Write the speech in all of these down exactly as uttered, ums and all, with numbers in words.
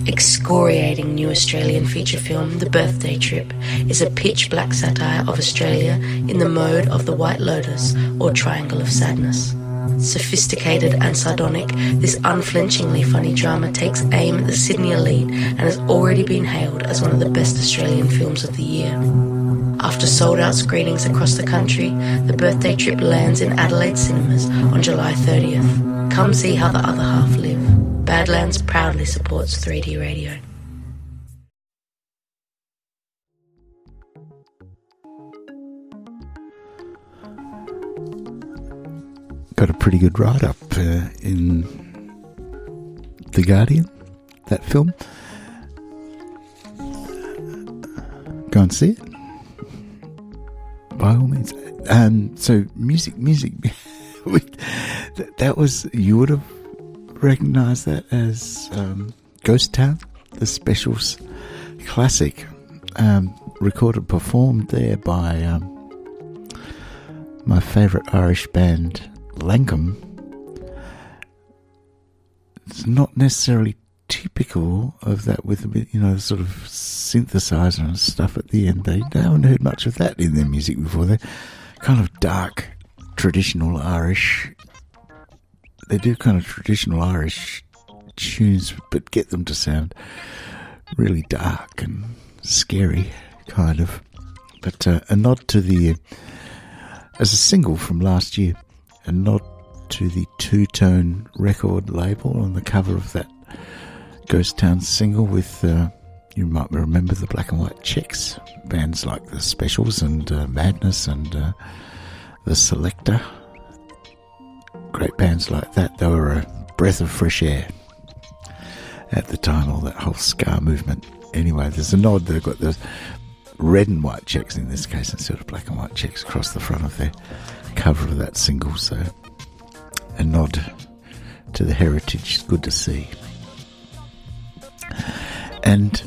excoriating new Australian feature film, The Birthday Trip, is a pitch-black satire of Australia in the mode of The White Lotus or Triangle of Sadness. Sophisticated and sardonic, this unflinchingly funny drama takes aim at the Sydney elite and has already been hailed as one of the best Australian films of the year. After sold-out screenings across the country, The Birthday Trip lands in Adelaide cinemas on July thirtieth. Come see how the other half live. Badlands proudly supports three D radio. Got a pretty good write-up uh, in The Guardian, that film. Go and see it, by all means. Um, so music, music, that was, you would have recognised that as um, Ghost Town, the Specials classic, um, recorded, performed there by um, my favourite Irish band, Lankum. It's not necessarily typical of that, with a bit, you know, sort of synthesizer and stuff at the end. They, they haven't heard much of that in their music before. They're kind of dark, traditional Irish. They do kind of traditional Irish tunes, but get them to sound really dark and scary, kind of. But uh, a nod to the, uh, as a single from last year, a nod to the two-tone record label on the cover of that Ghost Town single with, uh, you might remember the Black and White Checks, bands like The Specials and uh, Madness and uh, The Selector. Great bands like that. They were a breath of fresh air at the time, all that whole ska movement. Anyway, there's a nod. They've got the red and white checks in this case instead of black and white checks across the front of their cover of that single. So a nod to the heritage. It's good to see. And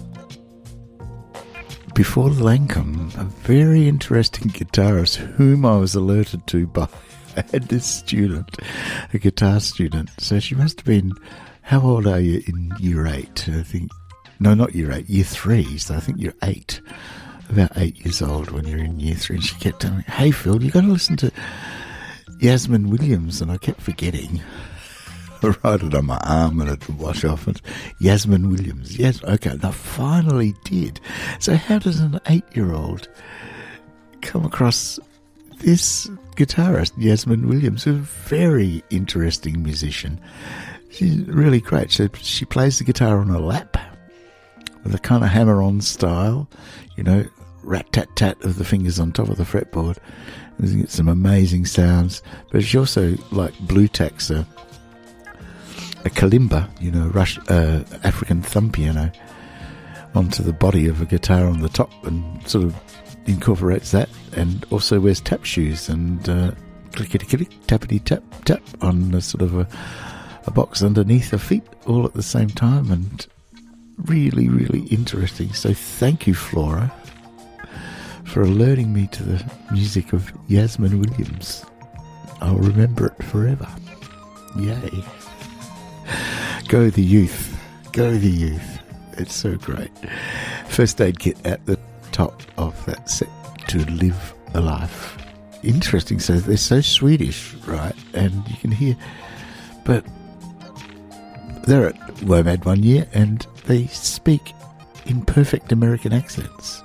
before Lankum, a very interesting guitarist whom I was alerted to by, I had this student, a guitar student. So she must have been, how old are you in year eight? I think, no, not year eight, year three. So I think you're eight, about eight years old when you're in year three. And she kept telling me, hey Phil, you got to listen to Yasmin Williams. And I kept forgetting. I wrote it on my arm and it would wash off. And Yasmin Williams. Yes, okay, and I finally did. So how does an eight-year-old come across this guitarist, Yasmin Williams, a very interesting musician? She's really great. So she plays the guitar on her lap with a kind of hammer-on style, you know, rat-tat-tat of the fingers on top of the fretboard. You get some amazing sounds. But she also, like, blue tacks a a kalimba, you know, Rush, uh, African thumb piano onto the body of a guitar on the top and sort of incorporates that, and also wears tap shoes and uh, clickety-click, tappity-tap, tap on a sort of a, a box underneath her feet all at the same time, and really, really interesting. So thank you, Flora, for alerting me to the music of Yasmin Williams. I'll remember it forever. Yay. Go the youth. Go the youth. It's so great. First Aid Kit at the top of that set, To Live a Life. Interesting. So they're so Swedish, right? And you can hear, but they're at WOMAD one year and they speak in perfect American accents.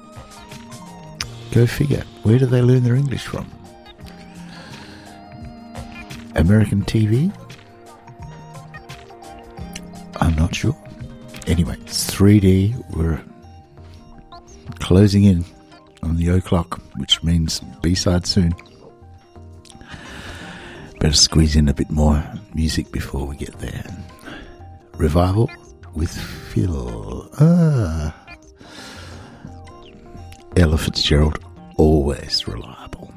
Go figure. Where do they learn their English from? American T V? I'm not sure. Anyway, it's three D. We're closing in on the o'clock, which means B-side soon. Better squeeze in a bit more music before we get there. Revival with Phil. Ah. Ella Fitzgerald, always reliable.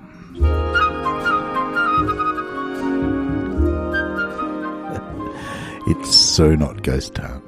It's so not Ghost Town.